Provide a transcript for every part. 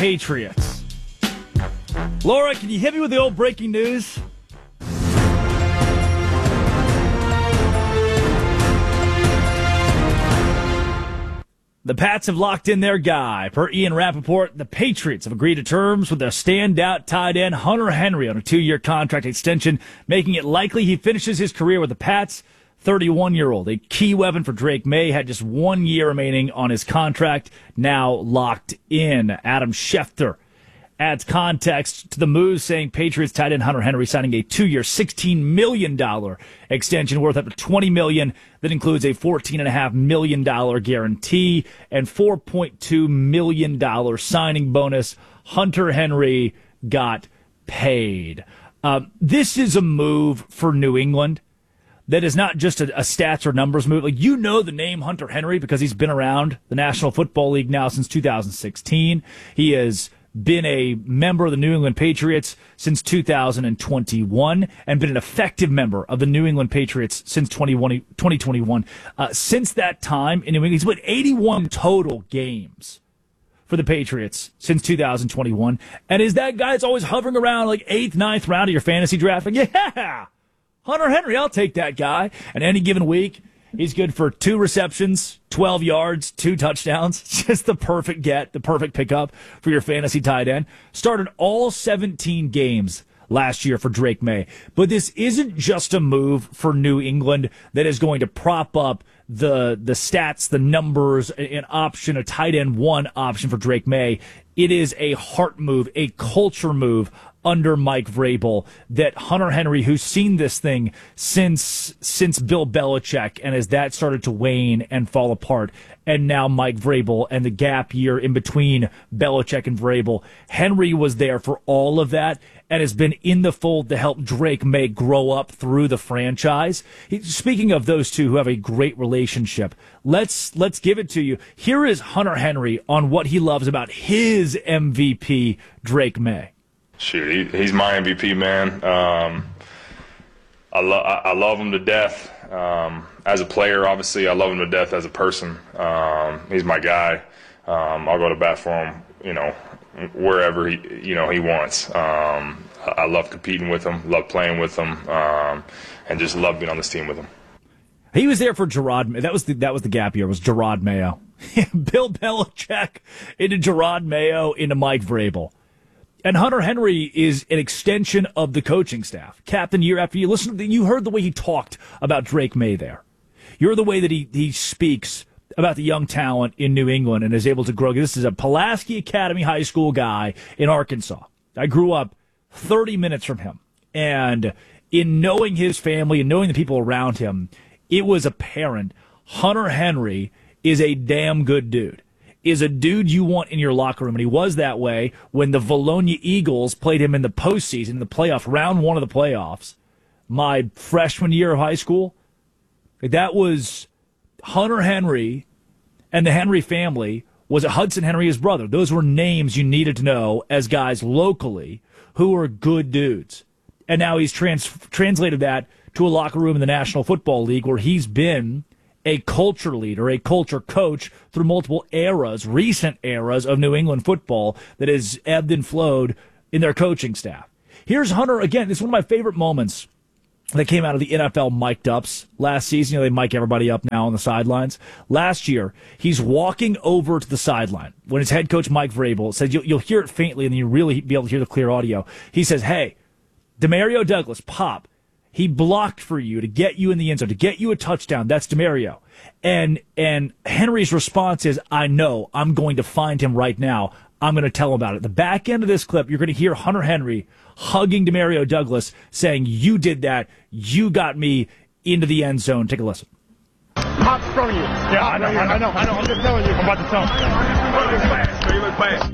Patriots. Laura, can you hit me with the old breaking news? The Pats have locked in their guy. Per Ian Rappaport, the Patriots have agreed to terms with their standout tight end Hunter Henry on a 2-year contract extension, making it likely he finishes his career with the Pats. 31-year-old, a key weapon for Drake May, had just 1 year remaining on his contract, now locked in. Adam Schefter adds context to the move, saying Patriots tight end Hunter Henry signing a 2-year, $16 million extension worth up to $20 million. That includes a $14.5 million guarantee and $4.2 million signing bonus. Hunter Henry got paid. This is a move for New England that is not just a stats or numbers move. Like, you know the name Hunter Henry because he's been around the National Football League now since 2016. He has been a member of the New England Patriots since 2021 and been an effective member of the New England Patriots since 2021. Since that time in New England, he's played 81 total games for the Patriots since 2021. And is that guy that's always hovering around like 8th, 9th round of your fantasy draft? Like, yeah, Hunter Henry, I'll take that guy. And any given week, he's good for 2 receptions, 12 yards, 2 touchdowns. Just the perfect get, the perfect pickup for your fantasy tight end. Started all 17 games last year for Drake May. But this isn't just a move for New England that is going to prop up the stats, the numbers, an option, a tight end 1 option for Drake May. It is a heart move, a culture move under Mike Vrabel, that Hunter Henry, who's seen this thing since Bill Belichick, and as that started to wane and fall apart, and now Mike Vrabel and the gap year in between Belichick and Vrabel, Henry was there for all of that and has been in the fold to help Drake May grow up through the franchise. Speaking of those two who have a great relationship, let's give it to you. Here is Hunter Henry on what he loves about his MVP, Drake May. Shoot, he's my MVP, man. I love him to death. As a player, obviously, I love him to death as a person. He's my guy. I'll go to bat for him, wherever he wants. I love competing with him, love playing with him, and just love being on this team with him. He was there for Gerard. That was the gap year. Was Gerard Mayo, Bill Belichick into Gerard Mayo into Mike Vrabel. And Hunter Henry is an extension of the coaching staff. Captain year after year. Listen, you heard the way he talked about Drake May there. You heard the way that he speaks about the young talent in New England and is able to grow. This is a Pulaski Academy High School guy in Arkansas. I grew up 30 minutes from him. And in knowing his family and knowing the people around him, it was apparent Hunter Henry is a damn good dude. Is a dude you want in your locker room. And he was that way when the Bologna Eagles played him in the postseason, in the playoff, round 1 of the playoffs, my freshman year of high school. That was Hunter Henry, and the Henry family was Hudson Henry, his brother. Those were names you needed to know as guys locally who were good dudes. And now he's translated that to a locker room in the National Football League where he's been a culture leader, a culture coach through multiple eras, recent eras of New England football that has ebbed and flowed in their coaching staff. Here's Hunter again. This is one of my favorite moments that came out of the NFL mic'd ups last season. They mic everybody up now on the sidelines. Last year, he's walking over to the sideline when his head coach Mike Vrabel says, you'll hear it faintly and then you really be able to hear the clear audio. He says, "Hey, Demario Douglas, pop. He blocked for you to get you in the end zone, to get you a touchdown. That's Demario." And Henry's response is, "I know. I'm going to find him right now. I'm going to tell him about it." The back end of this clip, you're going to hear Hunter Henry hugging Demario Douglas, saying, "You did that. You got me into the end zone." Take a listen. Pop's from you. Yeah, I know. I'm just telling you. I'm about to tell him. You look fast.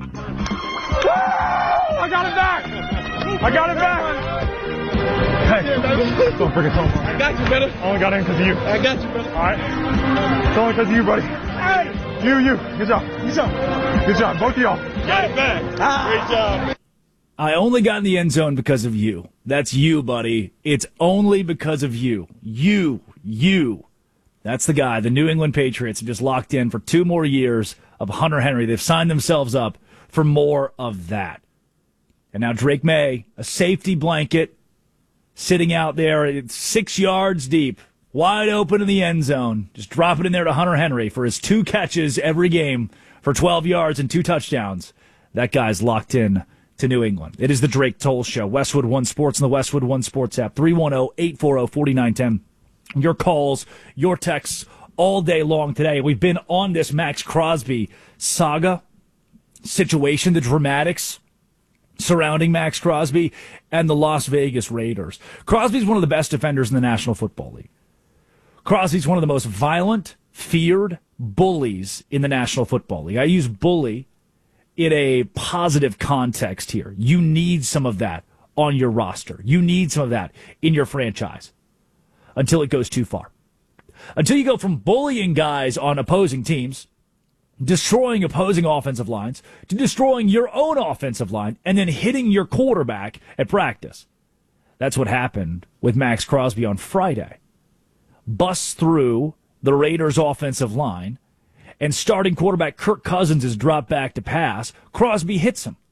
Woo! I got it back. Hey, don't forget home. I got you, brother. I only got in because of you. I got you, brother. All right. It's only because of you, buddy. Hey! You. Good job. Both of y'all. Got it back. Great job. I only got in the end zone because of you. That's you, buddy. It's only because of you. You. That's the guy. The New England Patriots have just locked in for 2 more years of Hunter Henry. They've signed themselves up for more of that. And now Drake May, a safety blanket, sitting out there 6 yards deep, wide open in the end zone. Just drop it in there to Hunter Henry for his 2 catches every game for 12 yards and 2 touchdowns. That guy's locked in to New England. It is the Drake Toll Show. Westwood One Sports and the Westwood One Sports app. 310-840-4910. Your calls, your texts all day long today. We've been on this Max Crosby saga, situation, the dramatics surrounding Max Crosby and the Las Vegas Raiders. Crosby's one of the best defenders in the National Football League. Crosby's one of the most violent, feared bullies in the National Football League. I use bully in a positive context here. You need some of that on your roster. You need some of that in your franchise until it goes too far. Until you go from bullying guys on opposing teams, destroying opposing offensive lines, to destroying your own offensive line, and then hitting your quarterback at practice. That's what happened with Max Crosby on Friday. Busts through the Raiders' offensive line, and starting quarterback Kirk Cousins is dropped back to pass. Crosby hits him.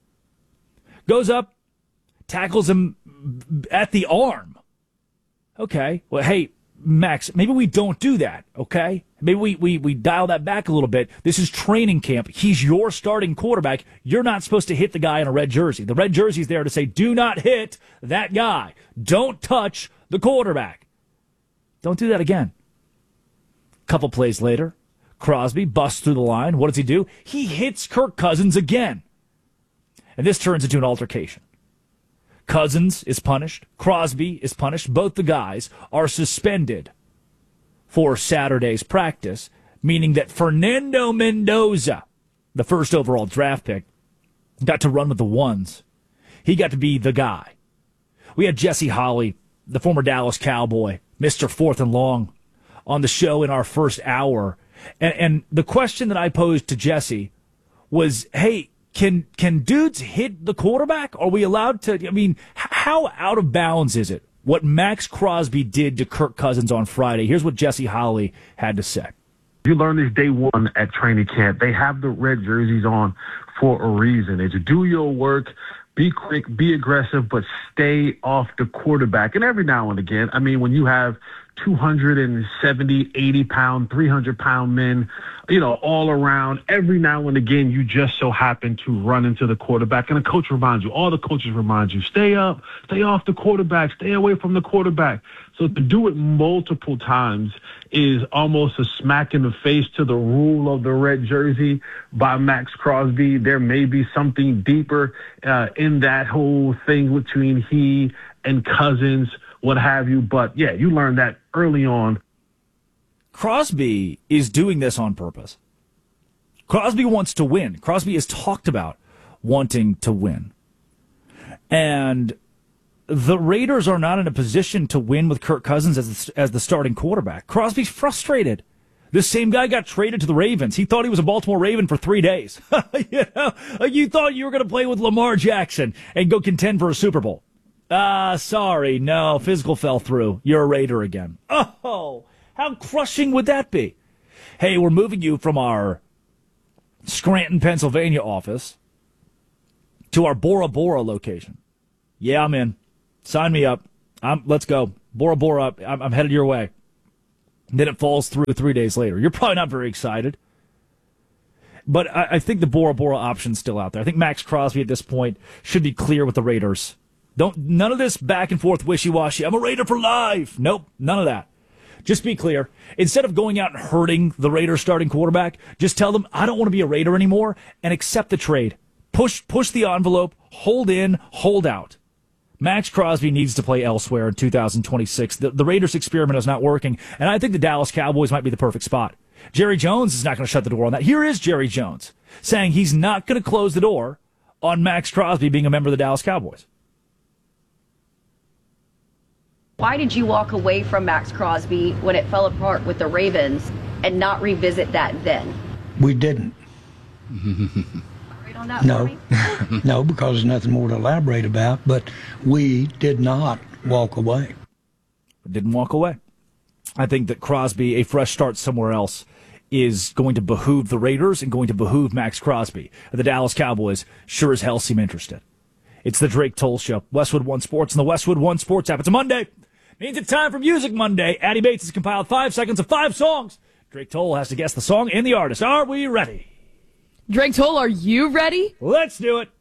Goes up, tackles him at the arm. Okay, well, hey, Max, maybe we don't do that, okay? Maybe we dial that back a little bit. This is training camp. He's your starting quarterback. You're not supposed to hit the guy in a red jersey. The red jersey's there to say, do not hit that guy. Don't touch the quarterback. Don't do that again. Couple plays later, Crosby busts through the line. What does he do? He hits Kirk Cousins again. And this turns into an altercation. Cousins is punished. Crosby is punished. Both the guys are suspended for Saturday's practice, meaning that Fernando Mendoza, the first overall draft pick, got to run with the ones. He got to be the guy. We had Jesse Holley, the former Dallas Cowboy, Mr. 4th and Long, on the show in our first hour. And the question that I posed to Jesse was, hey, Can dudes hit the quarterback? Are we allowed to? I mean, how out of bounds is it what Max Crosby did to Kirk Cousins on Friday? Here's what Jesse Holley had to say. You learn this day one at training camp. They have the red jerseys on for a reason. It's do your work, be quick, be aggressive, but stay off the quarterback. And every now and again, I mean, when you have 270, 80-pound, 300-pound men, all around, every now and again, you just so happen to run into the quarterback. And the coach reminds you, all the coaches remind you, stay up, stay off the quarterback, stay away from the quarterback. So to do it multiple times is almost a smack in the face to the rule of the red jersey by Max Crosby. There may be something deeper in that whole thing between he and Cousins, what have you. But, yeah, you learn that early on. Crosby is doing this on purpose. Crosby wants to win. Crosby has talked about wanting to win. And the Raiders are not in a position to win with Kirk Cousins as the starting quarterback. Crosby's frustrated. This same guy got traded to the Ravens. He thought he was a Baltimore Raven for 3 days. You thought you were going to play with Lamar Jackson and go contend for a Super Bowl. Sorry, no, physical fell through. You're a Raider again. Oh, how crushing would that be? Hey, we're moving you from our Scranton, Pennsylvania office to our Bora Bora location. Yeah, I'm in. Sign me up. Let's go. Bora Bora, I'm headed your way. Then it falls through 3 days later. You're probably not very excited. But I think the Bora Bora option's still out there. I think Max Crosby at this point should be clear with the Raiders. None of this back and forth wishy-washy. I'm a Raider for life. Nope, none of that. Just be clear. Instead of going out and hurting the Raiders starting quarterback, just tell them, I don't want to be a Raider anymore, and accept the trade. Push the envelope, hold in, hold out. Max Crosby needs to play elsewhere in 2026. The Raiders experiment is not working, and I think the Dallas Cowboys might be the perfect spot. Jerry Jones is not going to shut the door on that. Here is Jerry Jones saying he's not going to close the door on Max Crosby being a member of the Dallas Cowboys. Why did you walk away from Max Crosby when it fell apart with the Ravens and not revisit that then? We didn't. Elaborate on that No, for me? no, because there's nothing more to elaborate about, but we did not walk away. Didn't walk away. I think that Crosby, a fresh start somewhere else, is going to behoove the Raiders and going to behoove Max Crosby. The Dallas Cowboys sure as hell seem interested. It's the Drake Toll Show, Westwood One Sports, and the Westwood One Sports app. It's a Monday. Means it's time for Music Monday. Addie Bates has compiled 5 seconds of 5 songs. Drake Toll has to guess the song and the artist. Are we ready? Drake Toll, are you ready? Let's do it.